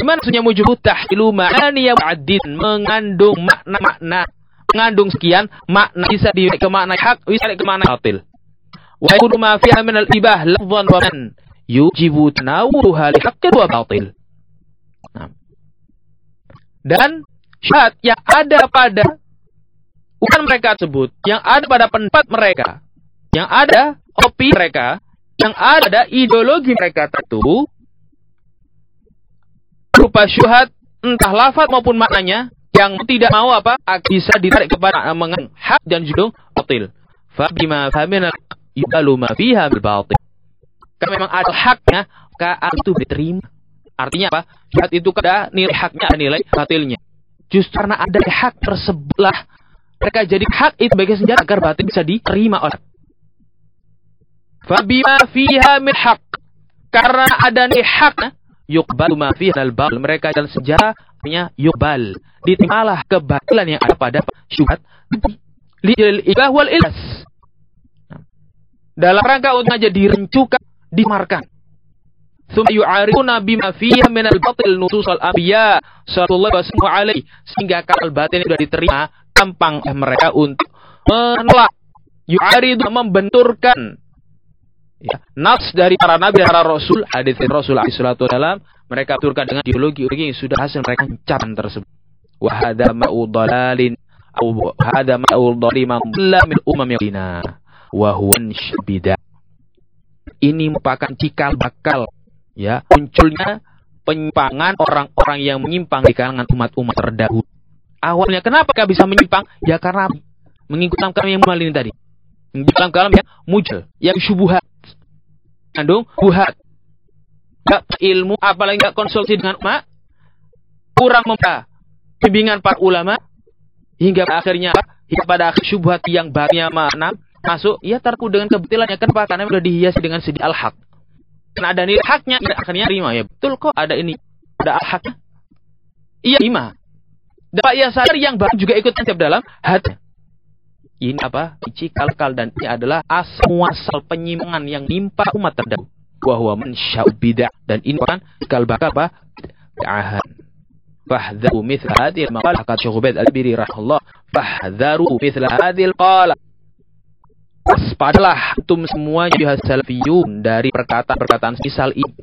Gimana maksudnya mujub? Tahmilu ma'ani ya mu'addid, mengandung makna-makna, mengandung sekian makna, bisa dibalik ke makna hak, bisa dibalik ke makna batil. Wa yakunu ma fiha min al-ibah lafdhan wa man yujibu tanawuruha li haqqin wa batil. Nah. Dan syubhat yang ada pada ucapan mereka tersebut, yang ada pada pendapat mereka, yang ada opini mereka, yang ada ideologi mereka tertentu, berupa syubhat entah lafaz maupun maknanya yang tidak mau bisa ditarik kepada mengenai hak dan juga batil. Fa bima famina yubalu ma fiha bil batil. Kalau memang ada haknya, maka itu diterima. Artinya apa? Syubhat itu ada nilai haknya, ada nilai batilnya. Justru karena ada hak tersebutlah mereka jadi hak itu sebagai senjata agar batil bisa diterima orang. Fa bima fiha min haq. Karena ada nilai haknya, yuqbalu ma fiha al-batil. Mereka dan sejarahnya yuqbal. Diterimalah kebatilan yang ada pada syubhat. Lil ibah wal ilas. Dalam rangka untuk aja direncukan, dimarkan. Tsumma yu'arifuna bima fiha min al-batil nusus al-anbiya sallallahu alaihi, sehingga kalau batil sudah diterima, gampang mereka untuk menolak. Yu'aridu, membenturkan nas dari para nabi dan para rasul, hadis Rasul alaihi salatu wasallam, mereka benturkan dengan ideologi yang sudah hasil mereka ucapan tersebut. Wa hadza ma'u dalalin aw hadza ma'u dhaliman min umamina wa huwa bidah. Ini merupakan cikal bakal munculnya penyimpangan orang-orang yang menyimpang di kalangan umat-umat terdahulu. Awalnya kenapa mereka bisa menyimpang? Ya karena mengikuti kalam yang mual ini tadi. Mengikuti kalam yang mujal, yang syubhat. Kandung buhat. Gak ilmu, apalagi gak konsultasi dengan umat. Kurang membaca bimbingan para ulama. Hingga akhirnya, hingga pada akhir syubhat yang banyak masuk, ia tertipu dengan kebatilannya. Kenapa? Karena sudah dihiasi dengan sedi al-haq. Karena ada nilai haknya, akhirnya terima. Ya betul kok ada ini, ada al-haqnya. Iya terima. Dapat ia sadar yang baru juga ikut terjebak dalam hati. Ini cikal-bakal, dan ini adalah asal penyimpangan yang nimpa umat terdahulu. Wa huwa mansya'u bid'ah, dan ini bukan cikal-bakal bid'ah. Fahdharu mithla hadhil maqalah, kata Syekh Ubaid Al-Biri rahimahullah, fahdharu mithla hadhil qala. Waspadalah antum semua jihad salafiyun dari perkataan-perkataan misal ini.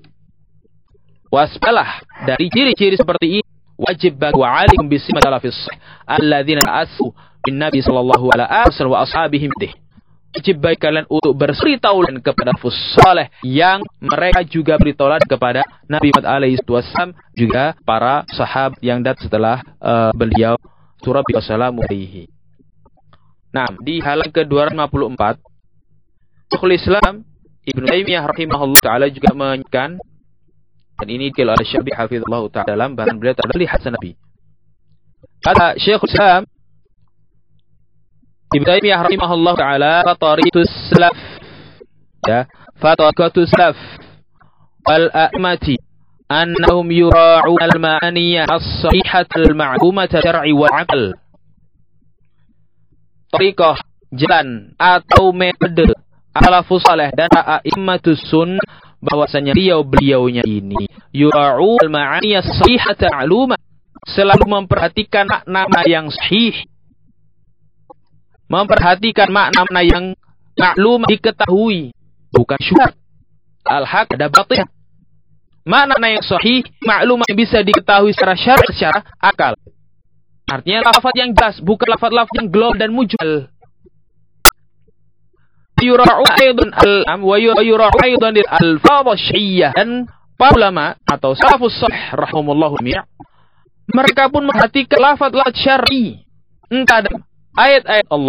Waspadalah dari ciri-ciri seperti ini. Wajib bagi wa'alikum bisimah salafis alladzina asu bin Nabi sallallahu alaihi wasallam wa ashabihim dih. Wajib bagi kalian untuk bersuri taulan kepada salih yang mereka juga beri taulan kepada Nabi Muhammad alaihi wasallam, juga para sahabat yang datang setelah beliau surah wassalamu alaihi. Nah, di halaman ke-254 Syekhul Islam Ibnu Taimiyah rahimahullah taala juga menyebutkan, dan ini kalau ada Syekh hafizallahu taala dalam bahan beliau terdiri hadis Nabi. Kata Syekhul Islam Ibnu Taimiyah rahimahullah taala, fataritus salaf fataqatus salaf wal a'mati annahum yura'u al-ma'aniyah as-sahihah al-ma'lumah syar'i wal 'aql. Tariqah, jalan atau metode salafus saleh dan a'immatus sunnah, bahwasanya beliau-beliaunya ini yura'u al-ma'aniyah as-sahihah al-ma'lumah, selalu memperhatikan makna yang sahih, memperhatikan makna yang maklum diketahui, bukan syubhat. Al-haq ada batil. Makna yang sahih, maklum yang bisa diketahui secara syar'i, secara akal. Artinya lafaz yang jelas, bukan lafaz-lafaz yang global dan mujmal. Yura'u aidan yura'u aidan al-alfaz asy-syar'iyyah, dan para ulama atau salafus salih rahimahumullah mereka pun memperhatikan lafaz-lafaz syar'i, entah ayat-ayat Allah